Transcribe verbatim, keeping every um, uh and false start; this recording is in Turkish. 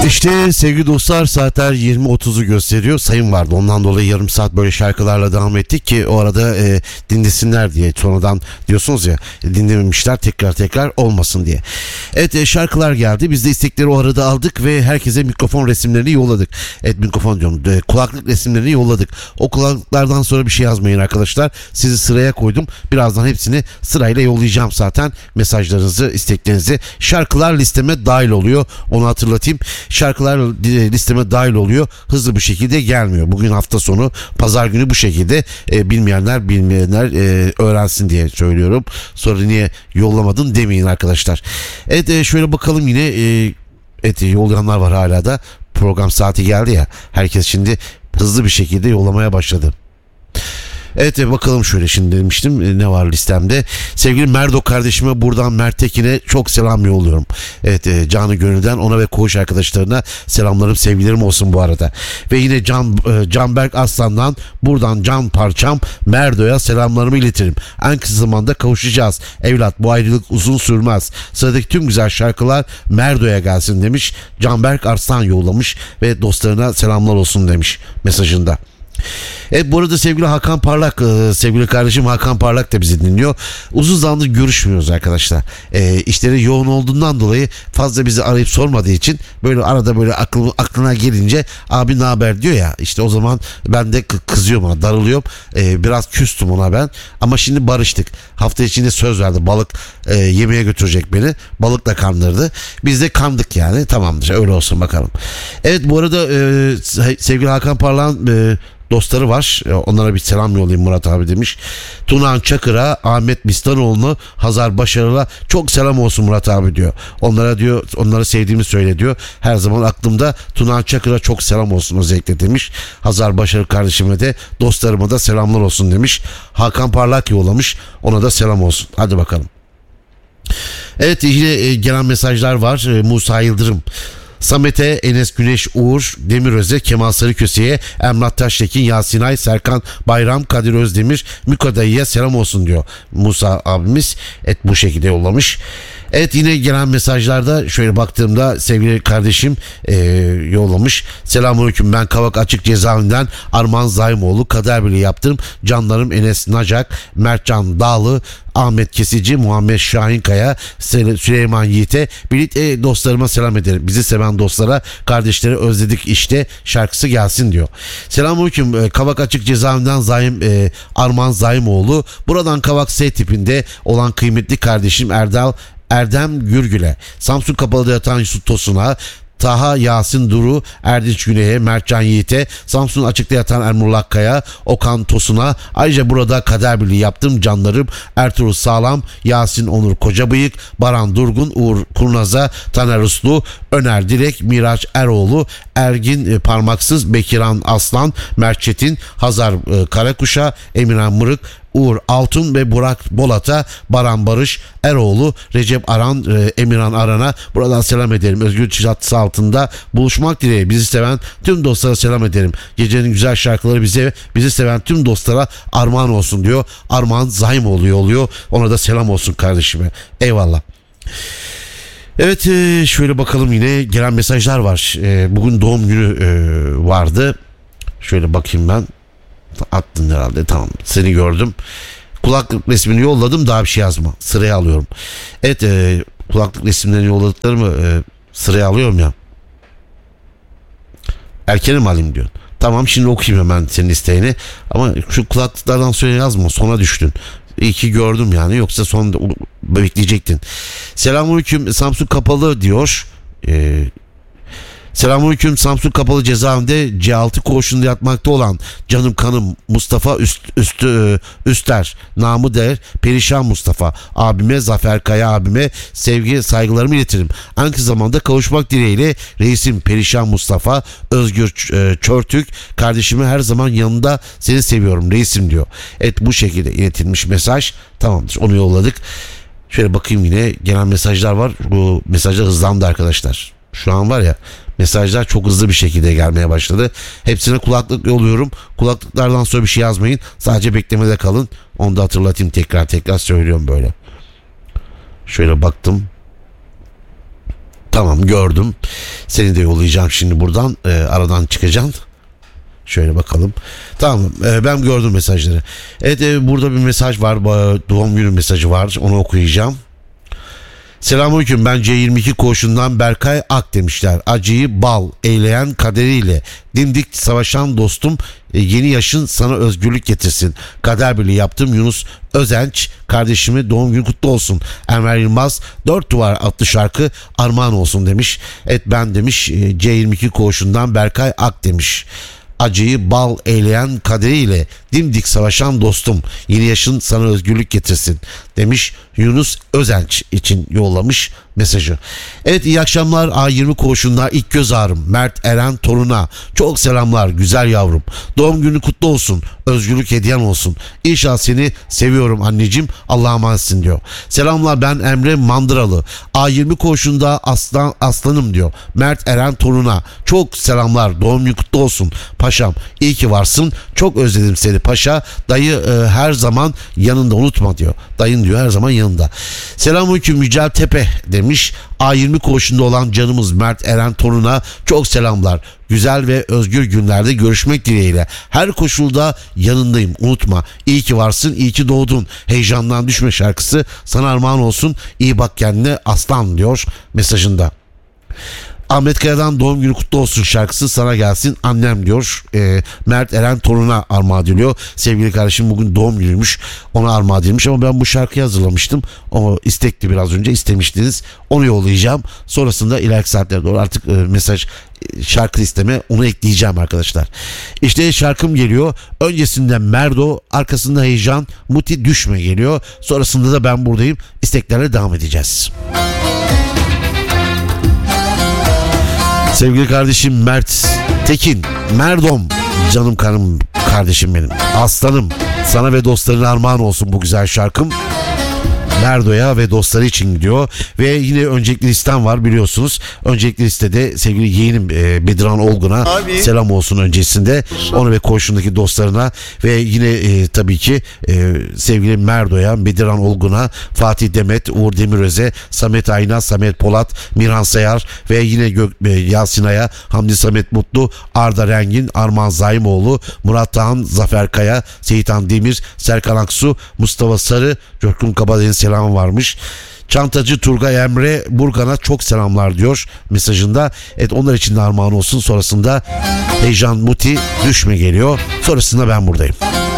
İşte sevgili dostlar, saatler yirmi otuzu gösteriyor. Sayım vardı, ondan dolayı yarım saat böyle şarkılarla devam ettik ki o arada e, dinlesinler diye. Sonradan diyorsunuz ya, dinlememişler, tekrar tekrar olmasın diye. Evet, e, şarkılar geldi, biz de istekleri o arada aldık ve herkese mikrofon resimlerini yolladık. Evet, mikrofon diyorum, e, kulaklık resimlerini yolladık. O kulaklıklardan sonra bir şey yazmayın arkadaşlar, sizi sıraya koydum. Birazdan hepsini sırayla yollayacağım zaten, mesajlarınızı, isteklerinizi. Şarkılar listeme dahil oluyor, onu hatırlatayım. Şarkılar listeme dahil oluyor, hızlı bir şekilde gelmiyor. Bugün hafta sonu, pazar günü bu şekilde, e, bilmeyenler bilmeyenler e, öğrensin diye söylüyorum. Sonra niye yollamadın demeyin arkadaşlar. Evet, e, şöyle bakalım yine, e, evet, yollayanlar var hala da. Program saati geldi ya, herkes şimdi hızlı bir şekilde yollamaya başladı. Evet, bakalım şöyle, şimdi demiştim ne var listemde. Sevgili Merdo kardeşime buradan, Mert Tekin'e çok selam yolluyorum. Evet, canı gönülden ona ve koğuş arkadaşlarına selamlarım, sevgilerim olsun bu arada. Ve yine Can Canberk Aslan'dan buradan can parçam Merdo'ya selamlarımı iletirim. En kısa zamanda kavuşacağız. Evlat, bu ayrılık uzun sürmez. Sıradaki tüm güzel şarkılar Merdo'ya gelsin demiş. Canberk Arslan yollamış ve dostlarına selamlar olsun demiş mesajında. Evet, bu arada sevgili Hakan Parlak, sevgili kardeşim Hakan Parlak da bizi dinliyor. Uzun zamandır görüşmüyoruz arkadaşlar. E, işleri yoğun olduğundan dolayı fazla bizi arayıp sormadığı için böyle arada böyle aklına, aklına gelince abi ne haber diyor ya, işte o zaman ben de kızıyorum ona, darılıyorum. E, biraz küstüm ona ben, ama şimdi barıştık. Hafta içinde söz verdi, balık e, yemeğe götürecek beni. Balıkla kandırdı. Biz de kandık yani, tamamdır, öyle olsun bakalım. Evet, bu arada e, sevgili Hakan Parlak'ın e, dostları var. Onlara bir selam yollayayım Murat abi demiş. Tunan Çakır'a, Ahmet Bistanoğlu'nu, Hazar Başarı'la çok selam olsun Murat abi diyor. Onlara diyor, onları sevdiğimi söyle diyor. Her zaman aklımda. Tunan Çakır'a çok selam olsun özellikle demiş. Hazar Başarı kardeşime de, dostlarıma da selamlar olsun demiş. Hakan Parlak yollamış. Ona da selam olsun. Hadi bakalım. Evet, yine gelen mesajlar var. Musa Yıldırım, Samet'e, Enes Güneş, Uğur Demiröz'e, Kemal Sarıköse'ye, Emrah Taştekin, Yasin Ay, Serkan Bayram, Kadir Özdemir, Miko dayıya selam olsun diyor Musa abimiz. Evet, bu şekilde yollamış. Evet, yine gelen mesajlarda şöyle baktığımda sevgili kardeşim e, yollamış. Selamünaleyküm, ben Kavak Açık Cezaevinden Arman Zaymoğlu, kader bile yaptım. Canlarım Enes Nacak, Mertcan Dağlı, Ahmet Kesici, Muhammed Şahinkaya, Süleyman Yiğit'e, birlikte dostlarıma selam ederim. Bizi seven dostlara, kardeşleri özledik işte şarkısı gelsin diyor. Selamünaleyküm, Kavak Açık Cezaevinden Zayim, e, Arman Zaymoğlu. Buradan Kavak S tipinde olan kıymetli kardeşim Erdal Erdem Gürgül'e, Samsun Kapalı'da yatan Yusuf Tosun'a, Taha Yasin Duru, Erdinç Güney'e, Mertcan Yiğit'e, Samsun Açık'ta yatan Ermullah Kaya, Okan Tosun'a, ayrıca burada kader birliği yaptım canlarım Ertuğrul Sağlam, Yasin Onur Kocabıyık, Baran Durgun, Uğur Kurnaz'a, Taner Uslu, Öner Direk, Miraç Eroğlu, Ergin Parmaksız, Bekiran Aslan, Mert Çetin, Hazar Karakuş'a, Emirhan Mırık, Uğur Altun ve Burak Bolat'a, Baran Barış Eroğlu, Recep Aran, Emirhan Aran'a buradan selam ederim. Özgür çatısı altında buluşmak dileğiyle bizi seven tüm dostlara selam ederim. Gecenin güzel şarkıları bize, bizi seven tüm dostlara armağan olsun diyor. Armağan Zaymoğlu yolluyor. Ona da selam olsun kardeşime. Eyvallah. Evet, şöyle bakalım, yine gelen mesajlar var. Bugün doğum günü vardı. Şöyle bakayım ben. Attın herhalde, tamam, seni gördüm. Kulaklık resmini yolladım, daha bir şey yazma, sıraya alıyorum. Evet, e, kulaklık resimlerini yolladıklarımı e, sıraya alıyorum ya. Erken mi alayım diyorsun. Tamam, şimdi okuyayım hemen senin isteğini. Ama şu kulaklıklardan sonra yazma, sona düştün. İyi ki gördüm yani, yoksa sonunda bekleyecektin. Selamünaleyküm, Samsun Kapalı diyor. Eee Selamünaleyküm, Samsun Kapalı Cezaevinde C altı koğuşunda yatmakta olan canım kanım Mustafa Üst, Üstü, Üster, namı değer Perişan Mustafa abime, Zafer Kaya abime sevgi saygılarımı iletirim. En kısa zamanda kavuşmak dileğiyle reisim Perişan Mustafa, Özgür Çörtük kardeşime her zaman yanında, seni seviyorum reisim diyor. Evet, bu şekilde iletilmiş mesaj. Tamamdır, onu yolladık. Şöyle bakayım, yine gelen mesajlar var. Bu mesajlar hızlandı arkadaşlar. Şu an var ya, mesajlar çok hızlı bir şekilde gelmeye başladı. Hepsine kulaklık yolluyorum. Kulaklıklardan sonra bir şey yazmayın. Sadece beklemede kalın. Onu da hatırlatayım, tekrar tekrar söylüyorum böyle. Şöyle baktım. Tamam, gördüm. Seni de yollayacağım şimdi buradan. E, aradan çıkacaksın. Şöyle bakalım. Tamam, e, ben gördüm mesajları. Evet, e, burada bir mesaj var. Doğum günü mesajı var. Onu okuyacağım. Selamünaleyküm, ben C yirmi iki koğuşundan Berkay Ak demişler. Acıyı bal eyleyen kaderiyle dimdik savaşan dostum, e, yeni yaşın sana özgürlük getirsin. Kader birliği yaptım. Yunus Özenç kardeşimi doğum günü kutlu olsun. Enver Yılmaz Dört Duvar adlı şarkı armağan olsun demiş. Evet, ben demiş e, C yirmi iki koğuşundan Berkay Ak demiş. Acıyı bal eyleyen kaderiyle dimdik savaşan dostum, yeni yaşın sana özgürlük getirsin demiş. Yunus Özenç için yollamış mesajı. Evet, iyi akşamlar. A yirmi koğuşunda ilk göz ağrım Mert Eren toruna çok selamlar güzel yavrum. Doğum günü kutlu olsun. Özgürlük hediyen olsun. İnşallah seni seviyorum anneciğim. Allah'a emanetsin diyor. Selamlar, ben Emre Mandıralı. A yirmi koğuşunda aslan aslanım diyor. Mert Eren toruna çok selamlar. Doğum günü kutlu olsun. Paşam iyi ki varsın. Çok özledim seni paşa. Dayı e, her zaman yanında, unutma diyor. Dayın diyor her zaman yanında. Selamünaleyküm Yücel Tepe demiş. A yirmi koğuşunda olan canımız Mert Eren toruna çok selamlar. Güzel ve özgür günlerde görüşmek dileğiyle. Her koşulda yanındayım, unutma. İyi ki varsın, iyi ki doğdun. Heyecandan düşme şarkısı sana armağan olsun. İyi bak kendine aslan diyor mesajında. Ahmet Kaya'dan doğum günü kutlu olsun şarkısı sana gelsin annem diyor. E, Mert Eren toruna armağan ediliyor. Sevgili kardeşim bugün doğum günüymüş. Ona armağan edilmiş ama ben bu şarkıyı hazırlamıştım. O istekli, biraz önce istemiştiniz. Onu yollayacağım. Sonrasında ileriki saatlere doğru artık e, mesaj e, şarkı isteme, onu ekleyeceğim arkadaşlar. İşte şarkım geliyor. Öncesinde Merdo, arkasında Heyecan, Muti Düşme geliyor. Sonrasında da ben buradayım. İsteklerle devam edeceğiz. Sevgili kardeşim Mert Tekin, Merdom, canım kanım kardeşim benim, aslanım, sana ve dostlarına armağan olsun bu güzel şarkım. Merdo'ya ve dostları için gidiyor. Ve yine öncelikli listem var biliyorsunuz. Öncelikli listede sevgili yeğenim e, Bediran Olgun'a abi selam olsun öncesinde. Onu ve koğuşundaki dostlarına ve yine e, tabii ki e, sevgili Merdo'ya, Bediran Olgun'a, Fatih Demet, Uğur Demiröz'e, Samet Ayna, Samet Polat, Miran Sayar ve yine Gök, e, Yasin Aya, Hamdi Samet Mutlu, Arda Rengin, Arman Zaimoğlu, Murat Tağan, Zafer Kaya, Seyitan Demir, Serkan Aksu, Mustafa Sarı, Coşkun Kabadayı'nın selamı varmış. Çantacı Turgay Emre Burgan'a çok selamlar diyor mesajında. Evet, onlar için de armağan olsun. Sonrasında Heyecan Muti Düşme geliyor. Sonrasında ben buradayım.